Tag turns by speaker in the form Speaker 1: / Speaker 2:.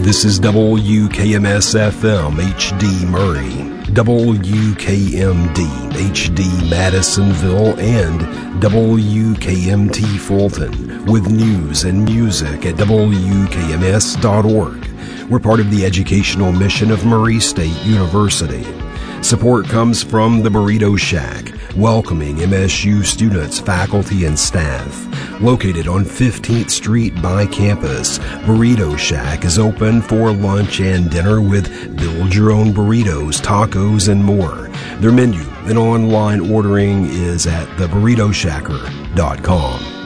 Speaker 1: This is WKMS-FM HD Murray, WKMD HD Madisonville, and WKMT Fulton, with news and music at WKMS.org. We're part of the educational mission of Murray State University. Support comes from the Burrito Shack, welcoming MSU students, faculty, and staff. Located on 15th Street by campus, Burrito Shack is open for lunch and dinner with build-your-own burritos, tacos, and more. Their menu and online ordering is at theburritoshacker.com.